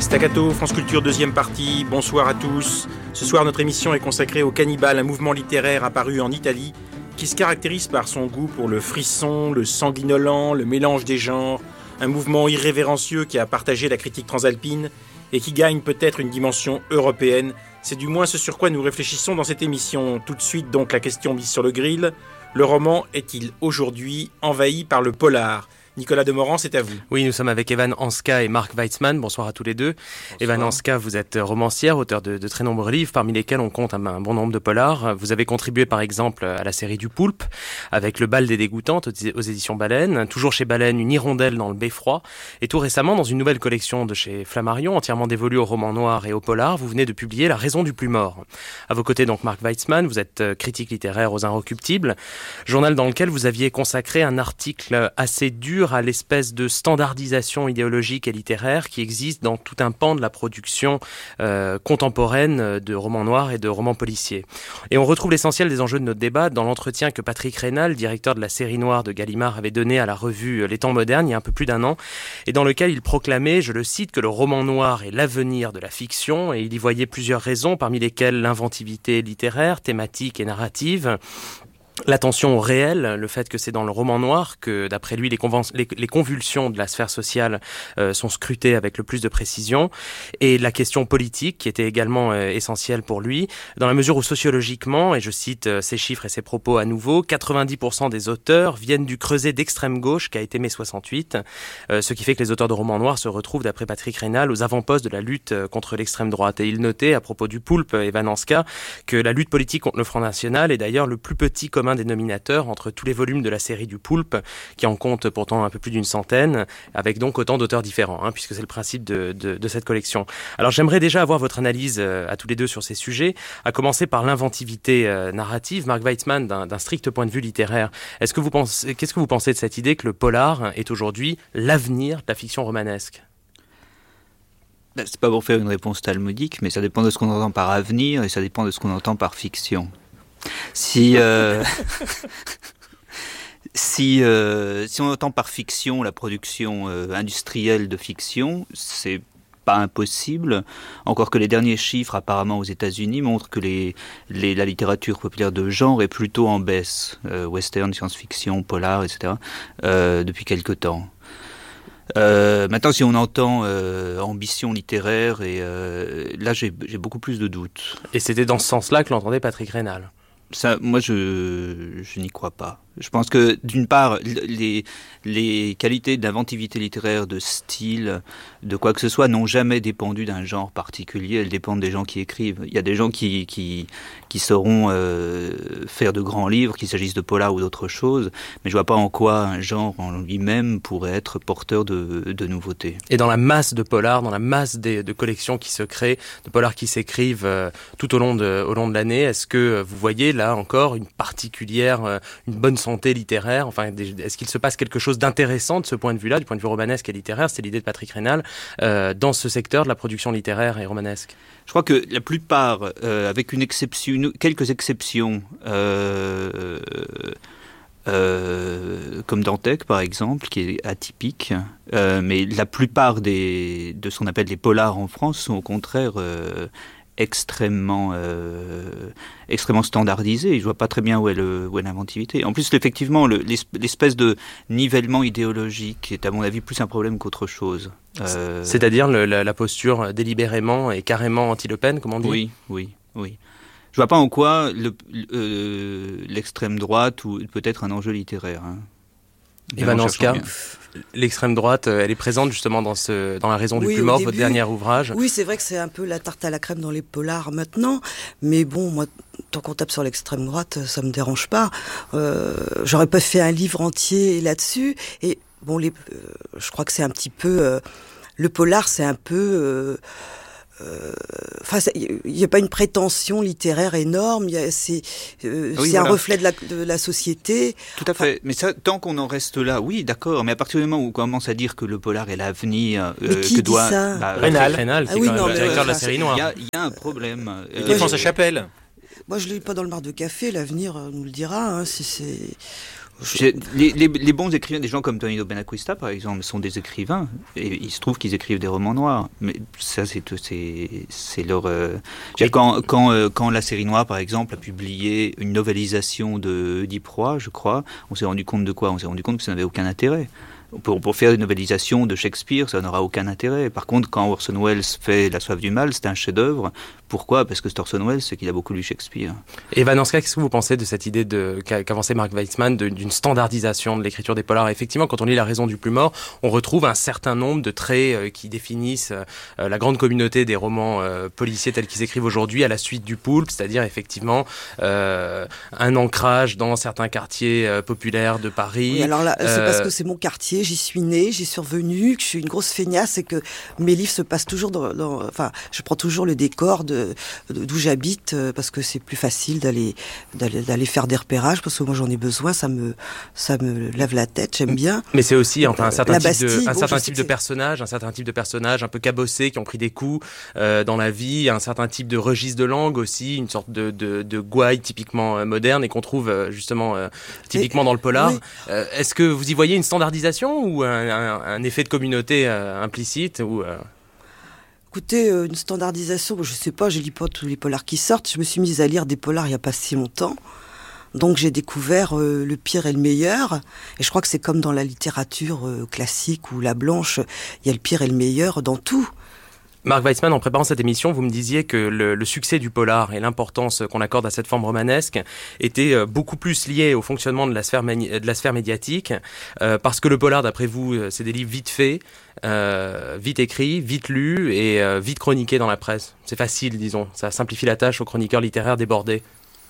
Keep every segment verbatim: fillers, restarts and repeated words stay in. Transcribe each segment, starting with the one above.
Staccato, France Culture, deuxième partie, bonsoir à tous. Ce soir, notre émission est consacrée au Cannibale, un mouvement littéraire apparu en Italie qui se caractérise par son goût pour le frisson, le sanguinolent, le mélange des genres, un mouvement irrévérencieux qui a partagé la critique transalpine et qui gagne peut-être une dimension européenne. C'est du moins ce sur quoi nous réfléchissons dans cette émission. Tout de suite donc la question mise sur le grill. Le roman est-il aujourd'hui envahi par le polar ? Nicolas Demorand, c'est à vous. Oui, nous sommes avec Evan Hanska et Marc Weitzman. Bonsoir à tous les deux. Bonsoir. Evan Hanska, vous êtes romancière, auteur de, de très nombreux livres, parmi lesquels on compte un, un bon nombre de polars. Vous avez contribué par exemple à la série du Poulpe, avec Le bal des dégoûtantes aux éditions Baleine, toujours chez Baleine, Une hirondelle dans le beffroi, et tout récemment dans une nouvelle collection de chez Flammarion, entièrement dévolue au roman noir et au polar, vous venez de publier La raison du plus mort. À vos côtés donc Marc Weitzman, vous êtes critique littéraire aux Inrecuptibles, journal dans lequel vous aviez consacré un article assez dur à l'espèce de standardisation idéologique et littéraire qui existe dans tout un pan de la production euh, contemporaine de romans noirs et de romans policiers. Et on retrouve l'essentiel des enjeux de notre débat dans l'entretien que Patrick Raynal, directeur de la série noire de Gallimard, avait donné à la revue Les Temps modernes il y a un peu plus d'un an, et dans lequel il proclamait, je le cite, que le roman noir est l'avenir de la fiction, et il y voyait plusieurs raisons, parmi lesquelles l'inventivité littéraire, thématique et narrative, l'attention au réel, le fait que c'est dans le roman noir que, d'après lui, les, conven- les, les convulsions de la sphère sociale euh, sont scrutées avec le plus de précision, et la question politique, qui était également euh, essentielle pour lui, dans la mesure où sociologiquement, et je cite euh, ses chiffres et ses propos à nouveau, quatre-vingt-dix pour cent des auteurs viennent du creuset d'extrême gauche qu'a été mai soixante-huit, euh, ce qui fait que les auteurs de romans noirs se retrouvent, d'après Patrick Raynal, aux avant-postes de la lutte euh, contre l'extrême droite. Et il notait, à propos du Poulpe, Evan Hanska, que la lutte politique contre le Front National est d'ailleurs le plus petit commun dénominateur entre tous les volumes de la série du Poulpe, qui en compte pourtant un peu plus d'une centaine, avec donc autant d'auteurs différents, hein, puisque c'est le principe de, de, de cette collection. Alors j'aimerais déjà avoir votre analyse euh, à tous les deux sur ces sujets, à commencer par l'inventivité euh, narrative. Marc Weitzman, d'un, d'un strict point de vue littéraire, est-ce que vous pensez, qu'est-ce que vous pensez de cette idée que le polar est aujourd'hui l'avenir de la fiction romanesque ? C'est pas pour faire une réponse talmudique, mais ça dépend de ce qu'on entend par avenir et ça dépend de ce qu'on entend par fiction. Si, euh, si, euh, si on entend par fiction la production euh, industrielle de fiction, c'est pas impossible, encore que les derniers chiffres apparemment aux États-Unis montrent que les, les, la littérature populaire de genre est plutôt en baisse, euh, western, science-fiction, polar, et cetera, euh, depuis quelque temps. Euh, maintenant, si on entend euh, ambition littéraire, et euh, là j'ai, j'ai beaucoup plus de doutes. Et c'était dans ce sens-là que l'entendait Patrick Raynal. Ça, moi, je, je n'y crois pas. Je pense que, d'une part, les, les qualités d'inventivité littéraire, de style, de quoi que ce soit, n'ont jamais dépendu d'un genre particulier. Elles dépendent des gens qui écrivent. Il y a des gens qui, qui, qui sauront euh, faire de grands livres, qu'il s'agisse de polar ou d'autre chose, mais je vois pas en quoi un genre en lui-même pourrait être porteur de, de nouveautés. Et dans la masse de polars, dans la masse des, de collections qui se créent, de polars qui s'écrivent euh, tout au long de, au long de l'année, est-ce que vous voyez là encore une particulière, euh, une bonne santé littéraire, enfin, est-ce qu'il se passe quelque chose d'intéressant de ce point de vue-là, du point de vue romanesque et littéraire, c'est l'idée de Patrick Raynal, euh, dans ce secteur de la production littéraire et romanesque ? Je crois que la plupart, euh, avec une exception, quelques exceptions, euh, euh, comme Dantec par exemple, qui est atypique, euh, mais la plupart des, de ce qu'on appelle les polars en France sont au contraire euh, extrêmement, euh, extrêmement standardisé. Je vois pas très bien où est, le, où est l'inventivité. En plus, effectivement, le, l'espèce de nivellement idéologique est, à mon avis, plus un problème qu'autre chose. Euh... C'est-à-dire le, la, la posture délibérément et carrément anti-Le Pen, comme on dit ? Oui, oui, oui. Je vois pas en quoi le, euh, l'extrême droite ou peut-être un enjeu littéraire. Hein. Evan Hanska, l'extrême droite, elle est présente justement dans, ce, dans La raison du oui, plus mort, début, votre dernier ouvrage. Oui, c'est vrai que c'est un peu la tarte à la crème dans les polars maintenant, mais bon, moi, tant qu'on tape sur l'extrême droite, ça me dérange pas. Euh, j'aurais pas fait un livre entier là-dessus, et bon, les, euh, je crois que c'est un petit peu... Euh, le polar, c'est un peu... Euh, Enfin, il n'y a pas une prétention littéraire énorme. Y a, c'est euh, oui, c'est voilà. un reflet de la, de la société. Tout à fait. Enfin, mais ça, tant qu'on en reste là, oui, d'accord. Mais à partir du moment où on commence à dire que le polar est l'avenir, mais euh, qui que dit doit ça bah, Raynal, Raynal, qui ah, est oui, quand non, même le directeur ouais, de la série noire. Il y, y a un problème. Il défend sa chapelle. Moi, je ne lis pas dans le mar de café. L'avenir nous le dira. Hein, si c'est Je... Les, les, les bons écrivains, des gens comme Tonino Benacquista par exemple, sont des écrivains et il se trouve qu'ils écrivent des romans noirs. Mais ça, c'est c'est, c'est leur. Euh... Quand quand euh, quand la série noire par exemple a publié une novélisation de Oedipe Roi, je crois, on s'est rendu compte de quoi ? On s'est rendu compte que ça n'avait aucun intérêt. Pour, pour faire une novélisation de Shakespeare, ça n'aura aucun intérêt. Par contre, quand Orson Welles fait La Soif du Mal, c'est un chef-d'œuvre. Pourquoi ? Parce que c'est Orson Welles, c'est qu'il a beaucoup lu Shakespeare. Et Vananska, qu'est-ce que vous pensez de cette idée de, qu'a, qu'avançait Mark Weitzman de, d'une standardisation de l'écriture des polars ? Effectivement, quand on lit La Raison du plus mort, on retrouve un certain nombre de traits euh, qui définissent euh, la grande communauté des romans euh, policiers tels qu'ils s'écrivent aujourd'hui à la suite du Poulpe, c'est-à-dire effectivement euh, un ancrage dans certains quartiers euh, populaires de Paris. Oui, alors là, euh, c'est parce que c'est mon quartier, j'y suis née, j'y suis revenue, que je suis une grosse feignasse et que mes livres se passent toujours dans, dans enfin, je prends toujours le décor de d'où j'habite parce que c'est plus facile d'aller, d'aller d'aller faire des repérages parce que moi j'en ai besoin, ça me ça me lève la tête, j'aime bien. Mais c'est aussi enfin un certain la type Bastille, de un bon, certain type de personnages, un certain type de personnages un peu cabossés qui ont pris des coups euh, dans la vie, un certain type de registre de langue aussi, une sorte de de, de gouaille typiquement euh, moderne et qu'on trouve euh, justement euh, typiquement et, dans le polar. Oui. Euh, est-ce que vous y voyez une standardisation ou un, un, un effet de communauté euh, implicite ou euh... Écoutez, euh, une standardisation, je sais pas, je lis pas tous les polars qui sortent. Je me suis mise à lire des polars il y a pas si longtemps. Donc j'ai découvert euh, le pire et le meilleur. Et je crois que c'est comme dans la littérature euh, classique ou la blanche, il y a le pire et le meilleur dans tout. Mark Weitzman, en préparant cette émission, vous me disiez que le, le succès du polar et l'importance qu'on accorde à cette forme romanesque étaient beaucoup plus liés au fonctionnement de la sphère, mani- de la sphère médiatique, euh, parce que le polar, d'après vous, c'est des livres vite faits, euh, vite écrits, vite lus et euh, vite chroniqués dans la presse. C'est facile, disons. Ça simplifie la tâche aux chroniqueurs littéraires débordés.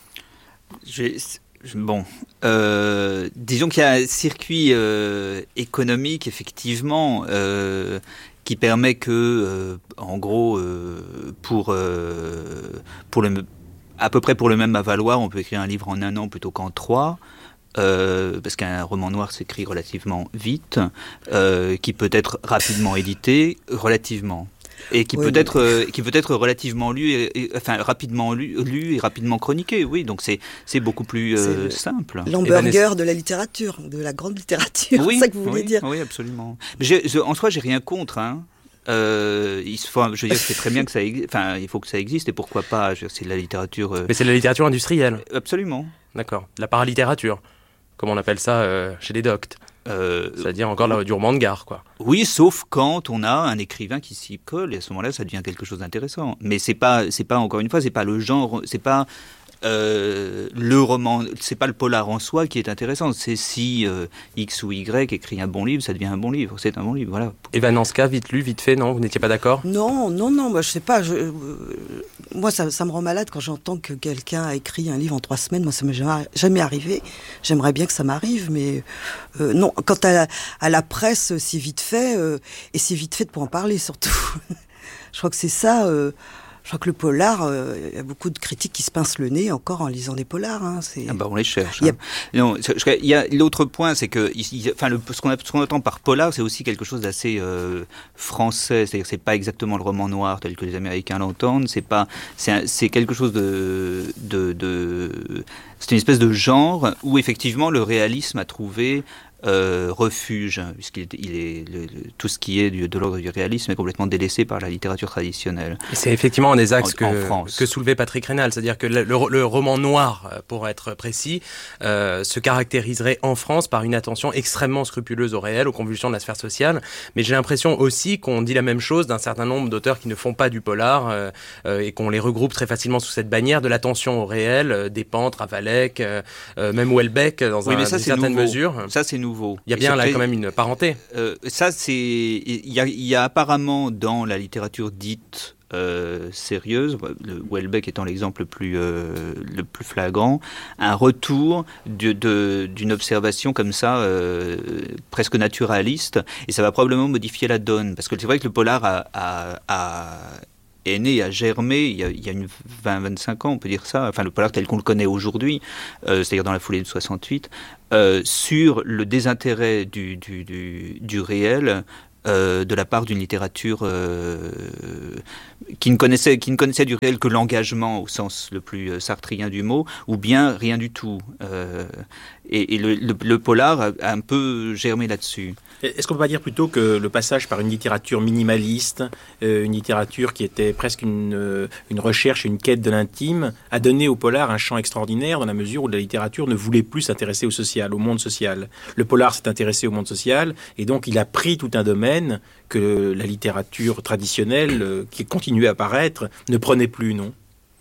J'ai... Bon, euh, disons qu'il y a un circuit euh, économique, effectivement, euh, qui permet que, euh, en gros, euh, pour, euh, pour le, à peu près pour le même avaloir, on peut écrire un livre en un an plutôt qu'en trois. Euh, parce qu'un roman noir s'écrit relativement vite, euh, qui peut être rapidement édité, relativement. Et qui, oui, peut être, euh, qui peut être relativement lu, et, et, enfin rapidement lu, lu et rapidement chroniqué, oui. Donc c'est, c'est beaucoup plus euh, c'est simple. L'hamburger de la littérature, de la grande littérature, oui, c'est ça que vous voulez oui, dire. Oui, absolument. Mais j'ai, je, en soi, j'ai rien contre. Hein. Euh, il faut, je veux dire, c'est très bien que ça existe. Enfin, il faut que ça existe et pourquoi pas. Je veux dire, c'est de la littérature. Euh... Mais c'est de la littérature industrielle. Absolument. D'accord. La paralittérature, comme on appelle ça euh, chez les doctes. Euh, C'est-à-dire encore là, du roman de gare, quoi. Oui, sauf quand on a un écrivain qui s'y colle, et à ce moment-là, ça devient quelque chose d'intéressant. Mais c'est pas, c'est pas encore une fois, c'est pas le genre, c'est pas euh, le roman, c'est pas le polar en soi qui est intéressant. C'est si euh, X ou Y écrit un bon livre, ça devient un bon livre. C'est un bon livre, voilà. Et Vananska, vite lu, vite fait, non ? Vous n'étiez pas d'accord ? Non, non, non. Moi, je sais pas. Je, euh, moi, ça, ça me rend malade quand j'entends que quelqu'un a écrit un livre en trois semaines. Moi, ça m'est jamais, jamais arrivé. J'aimerais bien que ça m'arrive, mais euh, non. Quant à la, à la presse, c'est vite fait, euh, et c'est vite fait pour en parler, surtout. Je crois que c'est ça. Euh, Je crois que le polar, euh, il y a beaucoup de critiques qui se pincent le nez encore en lisant des polars. Hein, c'est... Ah bah on les cherche. Il y a, hein. Non, il y a l'autre point, c'est que, il, enfin, le, ce, qu'on a, ce qu'on entend par polar, c'est aussi quelque chose d'assez euh, français. C'est-à-dire, c'est pas exactement le roman noir tel que les Américains l'entendent. C'est pas, c'est, un, c'est quelque chose de, de, de, c'est une espèce de genre où effectivement le réalisme a trouvé Euh, refuge, puisqu'il il est le, le, tout ce qui est du, de l'ordre du réalisme est complètement délaissé par la littérature traditionnelle. Et c'est effectivement un des axes en, que, en que soulevait Patrick Raynal, c'est-à-dire que le, le, le roman noir, pour être précis, euh, se caractériserait en France par une attention extrêmement scrupuleuse au réel, aux convulsions de la sphère sociale, mais j'ai l'impression aussi qu'on dit la même chose d'un certain nombre d'auteurs qui ne font pas du polar euh, euh, et qu'on les regroupe très facilement sous cette bannière de l'attention au réel, euh, Despentes, Ravalec, euh, euh, même Houellebecq dans oui, un, mais ça, une c'est certaine nouveau. mesure. Ça c'est nouveau. Il y a bien là quand même une parenté. Euh, ça c'est, il y a, il y a apparemment dans la littérature dite euh, sérieuse, le Houellebecq étant l'exemple le plus euh, le plus flagrant, un retour de, de, d'une observation comme ça euh, presque naturaliste, et ça va probablement modifier la donne, parce que c'est vrai que le polar a, a, a est né, a germé il y a, il y a une vingt à vingt-cinq ans, on peut dire ça, enfin le polar tel qu'on le connaît aujourd'hui, euh, c'est-à-dire dans la foulée de soixante-huit, euh, sur le désintérêt du, du, du, du réel euh, de la part d'une littérature euh, qui ne connaissait qui ne connaissait du réel que l'engagement au sens le plus sartrien du mot, ou bien rien du tout. Euh, et et le, le, le polar a, a un peu germé là-dessus. Est-ce qu'on peut pas dire plutôt que le passage par une littérature minimaliste, euh, une littérature qui était presque une, euh, une recherche, une quête de l'intime, a donné au polar un champ extraordinaire dans la mesure où la littérature ne voulait plus s'intéresser au social, au monde social. Le polar s'est intéressé au monde social et donc il a pris tout un domaine que la littérature traditionnelle, euh, qui continuait à apparaître, ne prenait plus, non ?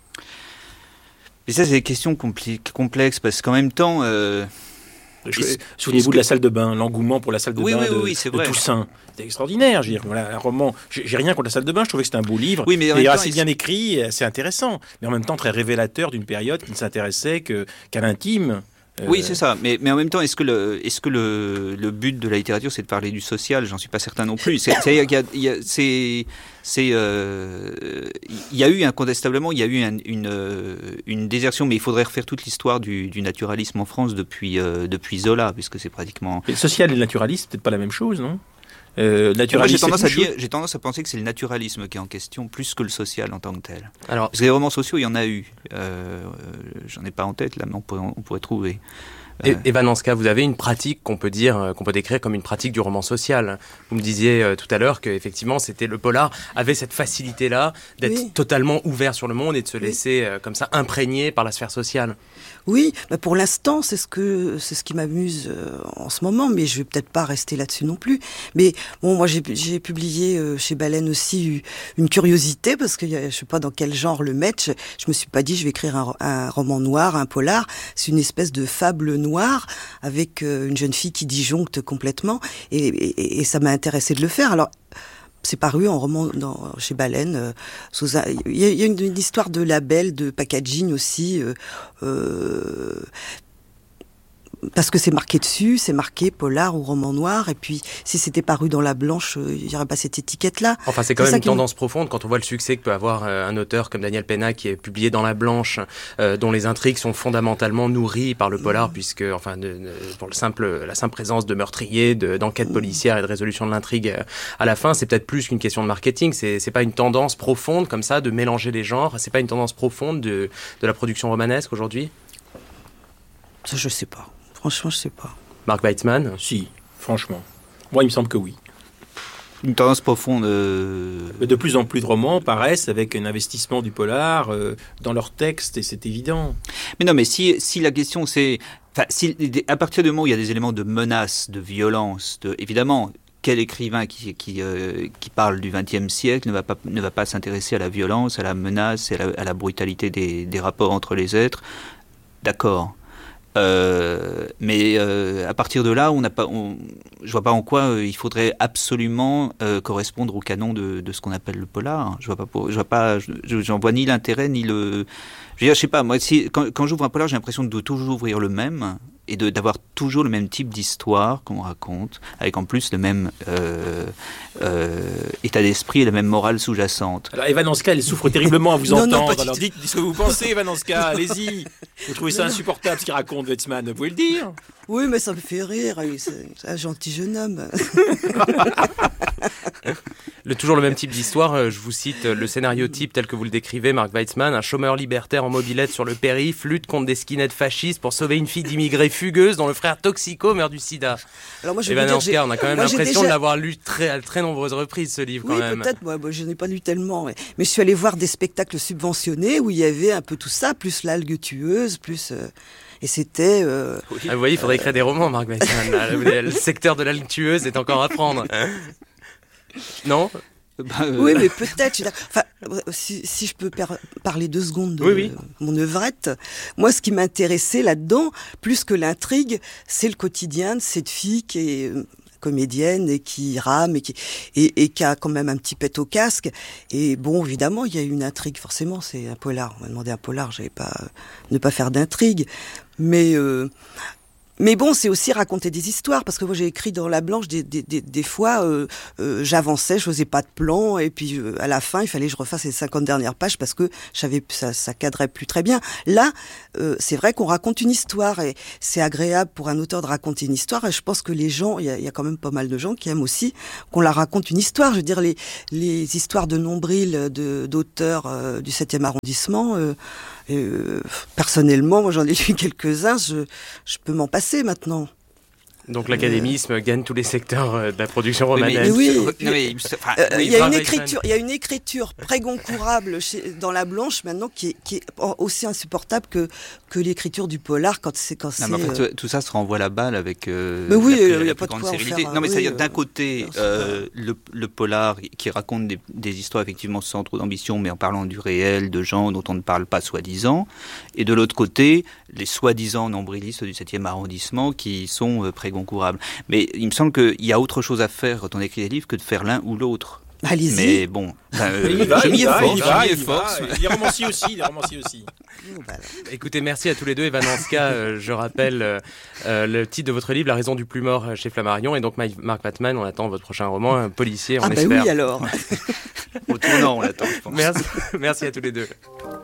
Et ça, c'est des questions compli- complexes parce qu'en même temps... Euh Je, souvenez-vous de la salle de bain, l'engouement pour la salle de oui, bain oui, de, oui, c'est de vrai. Toussaint. C'était extraordinaire. Je veux dire, voilà, un roman. J'ai, j'ai rien contre la salle de bain. Je trouvais que c'était un beau livre, oui, mais en et même temps, assez il... bien écrit, et assez intéressant, mais en même temps très révélateur d'une période qui ne s'intéressait que, qu'à l'intime. Euh... Oui, c'est ça. Mais, mais en même temps, est-ce que le, est-ce que le, le but de la littérature, c'est de parler du social ? J'en suis pas certain non plus. C'est, c'est, il y a, il y a, c'est, c'est, euh, il y a eu incontestablement, il y a eu un, une, une désertion, mais il faudrait refaire toute l'histoire du, du naturalisme en France depuis, euh, depuis Zola, puisque c'est pratiquement. Et le social et le naturalisme, c'est peut-être pas la même chose, non ? Euh, Moi, j'ai tendance à dire, j'ai tendance à penser que c'est le naturalisme qui est en question plus que le social en tant que tel. Alors, parce que les romans sociaux, il y en a eu. Euh, j'en ai pas en tête là, mais on pourrait, on pourrait trouver. Et, Evan Anska, vous avez une pratique qu'on peut dire, qu'on peut décrire comme une pratique du roman social. Vous me disiez euh, tout à l'heure qu'effectivement, c'était le polar avait cette facilité-là d'être oui. totalement ouvert sur le monde et de se oui. laisser euh, comme ça imprégner par la sphère sociale. Oui, bah pour l'instant, c'est ce que c'est ce qui m'amuse euh, en ce moment, mais je vais peut-être pas rester là-dessus non plus. Mais bon, moi j'ai, j'ai publié euh, chez Baleine aussi une curiosité parce que je sais pas dans quel genre le mettre. Je, je me suis pas dit je vais écrire un, un roman noir, un polar. C'est une espèce de fable noire avec euh, une jeune fille qui disjoncte complètement, et, et, et ça m'a intéressé de le faire. Alors c'est paru en roman dans, chez Baleine. Euh, sous un, il y a, il y a une, une histoire de label, de packaging aussi. Euh, euh, parce que c'est marqué dessus, c'est marqué polar ou roman noir, et puis si c'était paru dans la blanche, il n'y aurait pas cette étiquette-là. Enfin, c'est quand c'est même une tendance m... profonde quand on voit le succès que peut avoir euh, un auteur comme Daniel Penna qui est publié dans la blanche, euh, dont les intrigues sont fondamentalement nourries par le polar, mmh. puisque, enfin, de, de, pour le simple, la simple présence de meurtriers, de, d'enquêtes policières et de résolution de l'intrigue euh, à la fin, c'est peut-être plus qu'une question de marketing. C'est, c'est pas une tendance profonde comme ça de mélanger les genres. C'est pas une tendance profonde de, de la production romanesque aujourd'hui. Ça, je sais pas. Franchement, je sais pas. Mark Weitzman ? Si, franchement. Moi, il me semble que oui. Une tendance profonde. Euh... De plus en plus de romans paraissent avec un investissement du polar euh, dans leurs textes, et c'est évident. Mais non, mais si, si la question c'est... Enfin, si, à partir du moment où il y a des éléments de menace, de violence, de, évidemment... Quel écrivain qui, qui, euh, qui parle du vingtième siècle ne va pas, ne va pas s'intéresser à la violence, à la menace, à la, à la brutalité des, des rapports entre les êtres ? D'accord. Euh, mais euh, à partir de là, on n'a pas, on, je vois pas en quoi euh, il faudrait absolument euh, correspondre au canon de, de ce qu'on appelle le polar. Je vois pas, pour, je vois pas, je, j'en vois ni l'intérêt ni le. Je veux dire, je sais pas. Moi, si, quand, quand j'ouvre un polar, j'ai l'impression de toujours ouvrir le même et de, d'avoir toujours le même type d'histoire qu'on raconte, avec en plus le même euh, euh, état d'esprit et la même morale sous-jacente. Alors Evan Anska, elle souffre terriblement à vous non, entendre. Non, alors dites, dites ce que vous pensez, Evan Anska, allez-y. Vous trouvez ça insupportable ce qu'il raconte, Weitzman, vous pouvez le dire. Oui, mais ça me fait rire, c'est un gentil jeune homme. Le, toujours le même type d'histoire, je vous cite le scénario type tel que vous le décrivez, Mark Weitzman, un chômeur libertaire en mobilette sur le périph' lutte contre des skinheads fascistes pour sauver une fille d'immigrés fugueuse dont le frère toxico meurt du sida. Alors moi, je vais vous dire, on a quand même moi, l'impression déjà... de l'avoir lu très, à très nombreuses reprises, ce livre, quand oui, même. Oui, peut-être, moi, moi je n'ai pas lu tellement, mais, mais je suis allé voir des spectacles subventionnés où il y avait un peu tout ça, plus l'algue tueuse, plus... Euh... Et c'était... Euh, oui. ah, vous voyez, il faudrait écrire des romans, Mark Weitzman. Le secteur de l'algue tueuse est encore à prendre. Non bah, euh... Oui, mais peut-être. Enfin, si, si je peux per- parler deux secondes de oui, oui. mon œuvrette, moi, ce qui m'intéressait là-dedans, plus que l'intrigue, c'est le quotidien de cette fille qui est comédienne et qui rame et qui, et, et qui a quand même un petit pet au casque. Et bon, évidemment, il y a une intrigue, forcément, c'est un polar. On m'a demandé un polar, j'avais pas, ne pas faire d'intrigue. Mais... Euh, mais bon, c'est aussi raconter des histoires, parce que moi j'ai écrit dans La Blanche des, des, des, des fois, euh, euh, j'avançais, je faisais pas de plan, et puis euh, à la fin, il fallait que je refasse les cinquante dernières pages parce que j'avais, ça, ça cadrait plus très bien. Là, euh, c'est vrai qu'on raconte une histoire, et c'est agréable pour un auteur de raconter une histoire, et je pense que les gens, il y a, il y a quand même pas mal de gens qui aiment aussi qu'on la raconte une histoire. Je veux dire, les, les histoires de nombril de, d'auteurs euh, du septième arrondissement, euh, euh, personnellement, moi j'en ai lu quelques-uns, je, je peux m'en passer maintenant. Donc l'académisme euh... gagne tous les secteurs de la production romanesque. Mais oui, non, mais, enfin, euh, oui, il y a une écriture, il y a une écriture prégoncourable chez, dans La Blanche maintenant qui est, qui est aussi insupportable que que l'écriture du polar quand c'est quand non, c'est. Mais en fait, euh... tout ça se renvoie la balle avec. Euh, mais oui, la, il la, y a la pas plus de grande quoi en sérénité. faire. Non, mais oui, c'est-à-dire euh... d'un côté euh, le, le polar qui raconte des, des histoires effectivement sans trop d'ambition, mais en parlant du réel, de gens dont on ne parle pas soi-disant, et de l'autre côté les soi-disant nombrilistes du septième arrondissement qui sont euh, prégoncourables. Mais il me semble qu'il y a autre chose à faire quand on écrit des livres que de faire l'un ou l'autre. Allez-y. Mais bon, ben, euh, il va, je il m'y va, efforce, il va, je m'y il va. efforce. Il est romancier aussi, il est romancier aussi. Écoutez, merci à tous les deux. Evan Hanska, euh, je rappelle euh, euh, le titre de votre livre, La raison du plus mort chez Flammarion. Et donc Mark Batman, on attend votre prochain roman, un policier, on ah espère. Ah bah oui alors. Au tournant, on l'attend, je pense. Merci, merci à tous les deux.